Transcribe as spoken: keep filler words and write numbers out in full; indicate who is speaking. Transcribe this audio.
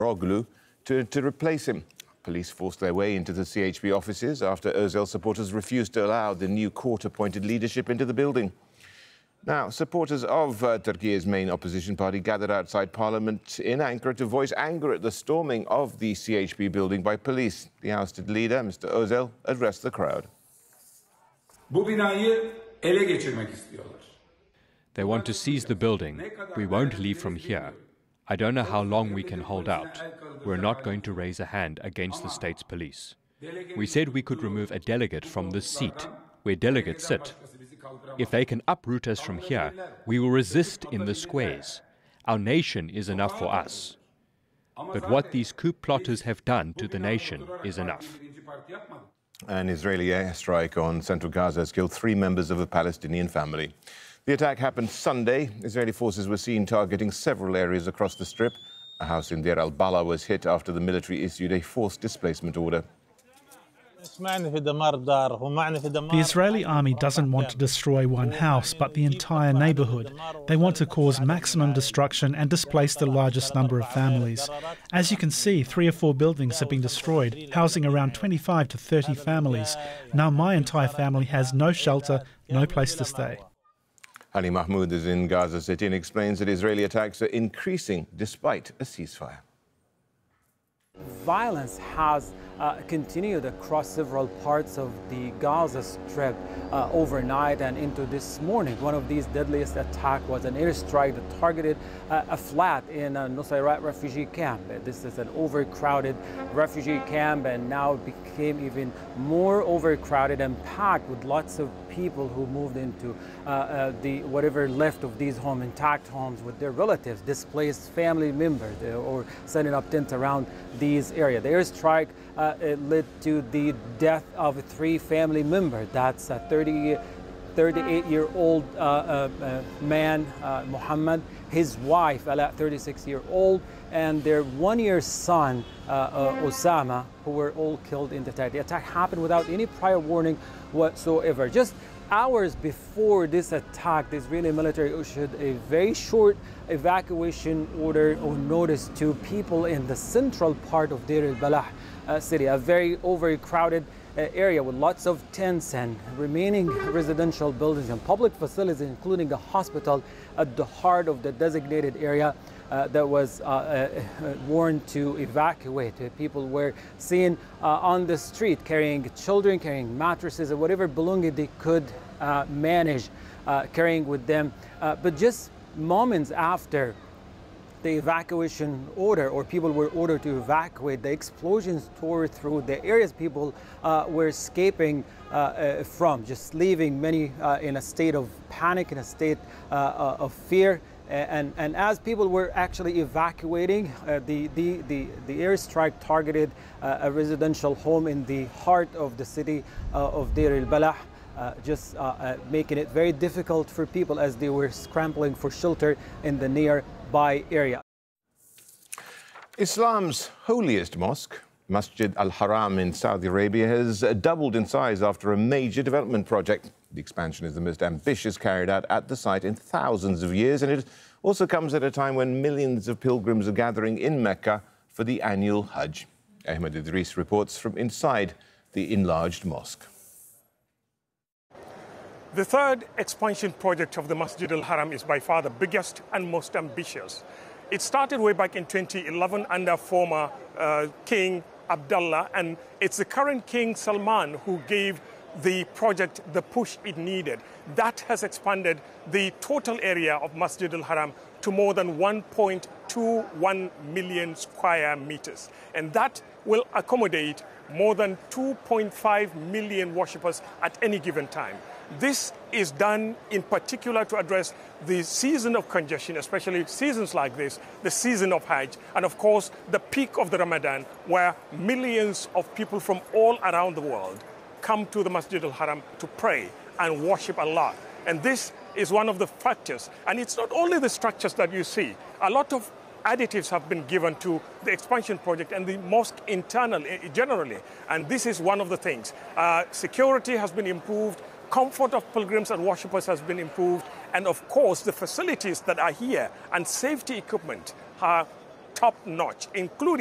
Speaker 1: Oglu to, to replace him. Police forced their way into the C H P offices after Özal supporters refused to allow the new court-appointed leadership into the building. Now, supporters of uh, Turkey's main opposition party gathered outside Parliament in Ankara to voice anger at the storming of the C H P building by police. The ousted leader, Mister Özal, addressed the crowd.
Speaker 2: Bu binayı ele geçirmek istiyorlar.
Speaker 3: They want to seize the building. We won't leave from here. I don't know how long we can hold out. We're not going to raise a hand against the state's police. We said we could remove a delegate from this seat, where delegates sit. If they can uproot us from here, we will resist in the squares. Our nation is enough for us. But what these coup plotters have done to the nation is enough.
Speaker 1: An Israeli airstrike on central Gaza has killed three members of a Palestinian family. The attack happened Sunday. Israeli forces were seen targeting several areas across the Strip. A house in Deir al-Balah was hit after the military issued a forced displacement order.
Speaker 4: The Israeli army doesn't want to destroy one house, but the entire neighborhood. They want to cause maximum destruction and displace the largest number of families. As you can see, three or four buildings have been destroyed, housing around twenty-five to thirty families. Now my entire family has no shelter, no place to stay.
Speaker 1: Ali Mahmoud is in Gaza City and explains that Israeli attacks are increasing despite a ceasefire.
Speaker 5: Violence has uh, continued across several parts of the Gaza Strip uh, overnight and into this morning. One of these deadliest attacks was an airstrike that targeted uh, a flat in a Nusayrat refugee camp. This is an overcrowded refugee camp, and now it became even more overcrowded and packed with lots of people who moved into uh, uh, the whatever left of these homes, intact homes, with their relatives, displaced family members, uh, or setting up tents around these areas. The airstrike uh, it led to the death of three family members. That's a thirty-eight-year-old uh, uh, uh, man, uh, Muhammad, his wife, Ala, thirty-six-year-old, and their one-year son, uh, uh, Osama, who were all killed in the attack. The attack happened without any prior warning whatsoever. Just hours before this attack, the Israeli military issued a very short evacuation order or notice to people in the central part of Deir al-Balah uh, city, a very overcrowded uh, area with lots of tents and remaining residential buildings and public facilities, including a hospital at the heart of the designated area uh, that was uh, uh, warned to evacuate. Uh, people were seen uh, on the street carrying children, carrying mattresses, or whatever belonging they could uh, manage uh, carrying with them. Uh, but just moments after the evacuation order, or people were ordered to evacuate, the explosions tore through the areas people uh, were escaping uh, uh, from, just leaving many uh, in a state of panic, in a state uh, uh, of fear. And, and as people were actually evacuating, uh, the, the, the, the airstrike targeted uh, a residential home in the heart of the city uh, of Deir al-Balah, uh, just uh, uh, making it very difficult for people as they were scrambling for shelter in the nearby area.
Speaker 1: Islam's holiest mosque, Masjid al-Haram in Saudi Arabia, has doubled in size after a major development project. The expansion is the most ambitious carried out at the site in thousands of years, and it also comes at a time when millions of pilgrims are gathering in Mecca for the annual Hajj. Ahmed Idris reports from inside the enlarged mosque.
Speaker 6: The third expansion project of the Masjid al-Haram is by far the biggest and most ambitious. It started way back in twenty eleven under former uh, King Abdullah, and it's the current King Salman who gave the project the push it needed. That has expanded the total area of Masjid al-Haram to more than one point two one million square meters. And that will accommodate more than two point five million worshippers at any given time. This is done in particular to address the season of congestion, especially seasons like this, the season of Hajj, and of course the peak of the Ramadan, where millions of people from all around the world come to the Masjid al-Haram to pray and worship Allah. And this is one of the factors. And it's not only the structures that you see. A lot of additives have been given to the expansion project and the mosque internal generally. And this is one of the things. Uh, security has been improved. Comfort of pilgrims and worshippers has been improved. And of course, the facilities that are here and safety equipment are top notch, including